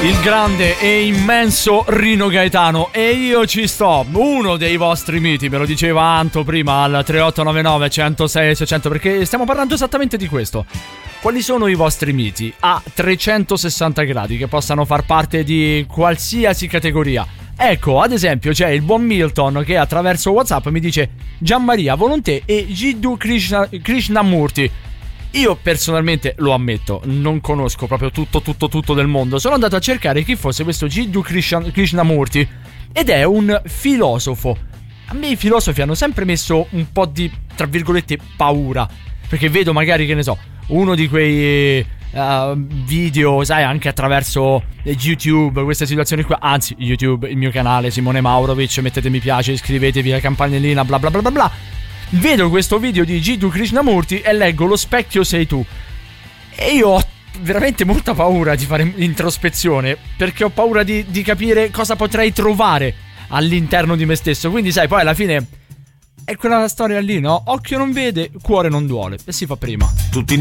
Il grande e immenso Rino Gaetano. E io ci sto. Uno dei vostri miti, me lo diceva Anto prima al 3899 106 600, perché stiamo parlando esattamente di questo. Quali sono i vostri miti a 360 gradi che possano far parte di qualsiasi categoria? Ecco, ad esempio c'è il buon Milton che attraverso WhatsApp mi dice Gianmaria Volonté e Jiddu Krishnamurti. Io personalmente, lo ammetto, non conosco proprio tutto del mondo. Sono andato a cercare chi fosse questo Jiddu Krishnamurti ed è un filosofo. A me i filosofi hanno sempre messo un po' di, tra virgolette, paura, perché vedo magari, che ne so, uno di quei video, sai, anche attraverso YouTube, queste situazioni qua. Anzi, YouTube, il mio canale Simone Maurovic, mettete mi piace, iscrivetevi, la campanellina, bla bla bla bla bla. Vedo questo video di Jiddu Krishnamurti e leggo Lo specchio sei tu. E io ho veramente molta paura di fare introspezione, perché ho paura di capire cosa potrei trovare all'interno di me stesso. Quindi sai, poi alla fine è quella storia lì, no? Occhio non vede, cuore non duole. E si fa prima. Tutti